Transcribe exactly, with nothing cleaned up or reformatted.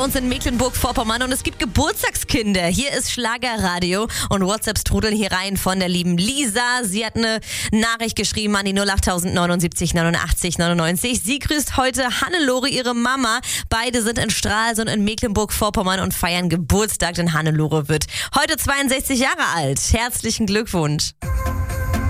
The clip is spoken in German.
uns in Mecklenburg-Vorpommern und es gibt Geburtstagskinder. Hier ist Schlagerradio und WhatsApps trudeln hier rein von der lieben Lisa. Sie hat eine Nachricht geschrieben an die null acht neunundsiebzig neunundachtzig neunundneunzig. Sie grüßt heute Hannelore, ihre Mama. Beide sind in Stralsund in Mecklenburg-Vorpommern und feiern Geburtstag, denn Hannelore wird heute zweiundsechzig Jahre alt. Herzlichen Glückwunsch.